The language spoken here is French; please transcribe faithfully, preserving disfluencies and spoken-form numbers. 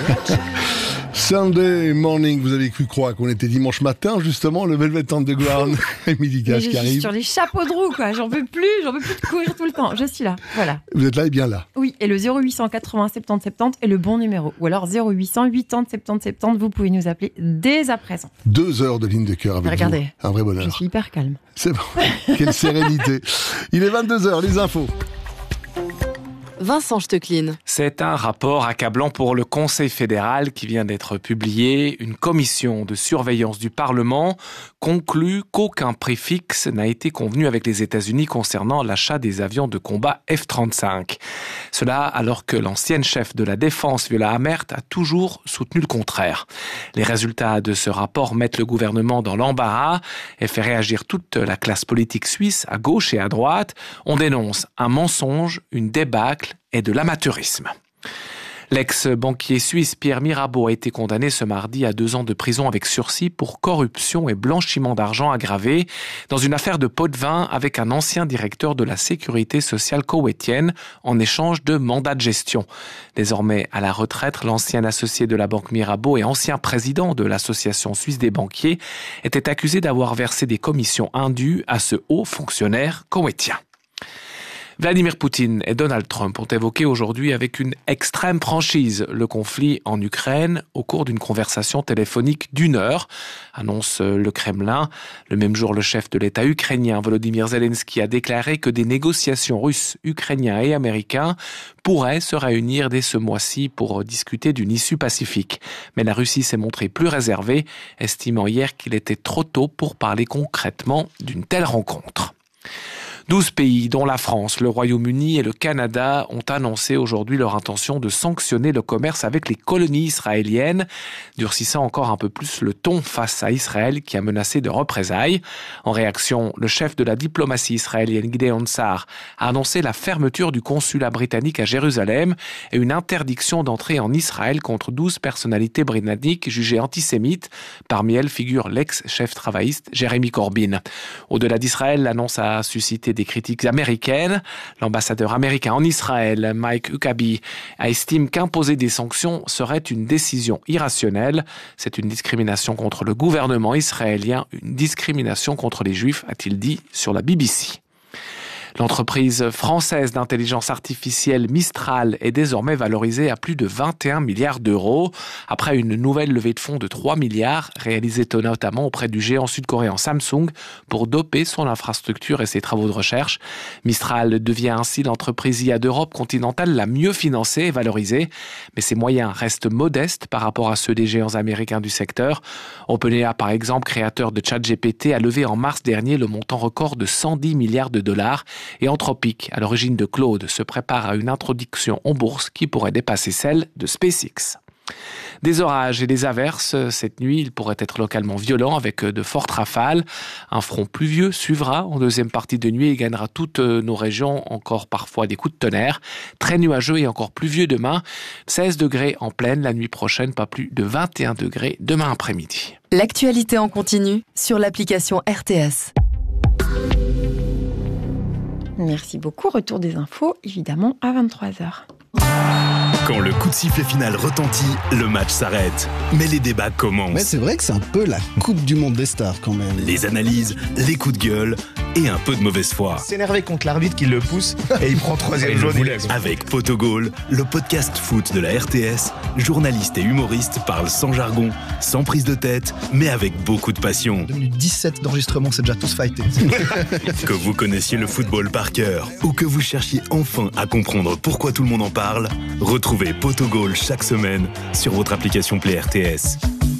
Sunday morning, vous avez cru croire qu'on était dimanche matin, justement, le Velvet Underground, Émilie Gage qui arrive. Sur les chapeaux de roue, quoi. J'en peux plus, j'en peux plus de courir tout le temps. Je suis là, voilà. Vous êtes là et bien là. Oui, et le zéro huit cent quatre-vingts soixante-dix soixante-dix est le bon numéro. Ou alors zéro huit cent quatre-vingts soixante-dix soixante-dix, vous pouvez nous appeler dès à présent. Deux heures de ligne de cœur avec Regardez, vous. Un vrai bonheur. Je suis hyper calme. C'est bon. Quelle sérénité. Il est vingt-deux heures, les infos. Vincent Stechlin. C'est un rapport accablant pour le Conseil fédéral qui vient d'être publié. Une commission de surveillance du Parlement conclut qu'aucun prix fixe n'a été convenu avec les États-Unis concernant l'achat des avions de combat F trente-cinq. Cela alors que l'ancienne chef de la Défense, Viola Amherd, a toujours soutenu le contraire. Les résultats de ce rapport mettent le gouvernement dans l'embarras et fait réagir toute la classe politique suisse, à gauche et à droite. On dénonce un mensonge, une débâcle et de l'amateurisme. L'ex-banquier suisse Pierre Mirabeau a été condamné ce mardi à deux ans de prison avec sursis pour corruption et blanchiment d'argent aggravé dans une affaire de pot de vin avec un ancien directeur de la sécurité sociale koweïtienne en échange de mandats de gestion. Désormais à la retraite, l'ancien associé de la banque Mirabeau et ancien président de l'association suisse des banquiers était accusé d'avoir versé des commissions indues à ce haut fonctionnaire koweïtien. Vladimir Poutine et Donald Trump ont évoqué aujourd'hui avec une extrême franchise le conflit en Ukraine au cours d'une conversation téléphonique d'une heure, annonce le Kremlin. Le même jour, le chef de l'État ukrainien Volodymyr Zelensky a déclaré que des négociations russes, ukrainiens et américains pourraient se réunir dès ce mois-ci pour discuter d'une issue pacifique. Mais la Russie s'est montrée plus réservée, estimant hier qu'il était trop tôt pour parler concrètement d'une telle rencontre. Douze pays, dont la France, le Royaume-Uni et le Canada, ont annoncé aujourd'hui leur intention de sanctionner le commerce avec les colonies israéliennes, durcissant encore un peu plus le ton face à Israël qui a menacé de représailles. En réaction, le chef de la diplomatie israélienne, Gideon Sa'ar, a annoncé la fermeture du consulat britannique à Jérusalem et une interdiction d'entrée en Israël contre douze personnalités britanniques jugées antisémites. Parmi elles figure l'ex-chef travailliste Jeremy Corbyn. Au-delà d'Israël, l'annonce a suscité des critiques américaines. L'ambassadeur américain en Israël, Mike Huckabee, estime qu'imposer des sanctions serait une décision irrationnelle. C'est une discrimination contre le gouvernement israélien, une discrimination contre les Juifs, a-t-il dit sur la B B C. L'entreprise française d'intelligence artificielle Mistral est désormais valorisée à plus de vingt et un milliards d'euros après une nouvelle levée de fonds de trois milliards réalisée notamment auprès du géant sud-coréen Samsung pour doper son infrastructure et ses travaux de recherche. Mistral devient ainsi l'entreprise I A d'Europe continentale la mieux financée et valorisée, mais ses moyens restent modestes par rapport à ceux des géants américains du secteur. OpenAI, par exemple, créateur de ChatGPT, a levé en mars dernier le montant record de cent dix milliards de dollars. Et Anthropic, à l'origine de Claude, se prépare à une introduction en bourse qui pourrait dépasser celle de SpaceX. Des orages et des averses. Cette nuit, il pourrait être localement violent avec de fortes rafales. Un front pluvieux suivra en deuxième partie de nuit et gagnera toutes nos régions, encore parfois des coups de tonnerre. Très nuageux et encore pluvieux demain. seize degrés en pleine la nuit prochaine, pas plus de vingt et un degrés demain après-midi. L'actualité en continu sur l'application R T S. Merci beaucoup. Retour des infos, évidemment, à vingt-trois heures. Quand le coup de sifflet final retentit, le match s'arrête. Mais les débats commencent. Mais c'est vrai que c'est un peu la Coupe du Monde des stars quand même. Les analyses, les coups de gueule et un peu de mauvaise foi. S'énerver contre l'arbitre qui le pousse et il prend troisième jaune. Avec Potogol, le podcast foot de la R T S, journalistes et humoristes parlent sans jargon, sans prise de tête, mais avec beaucoup de passion. deux minutes dix-sept d'enregistrement, c'est déjà tous fighté. Que vous connaissiez le football par cœur ou que vous cherchiez enfin à comprendre pourquoi tout le monde en parle, retrouvez Potogol chaque semaine sur votre application Play R T S.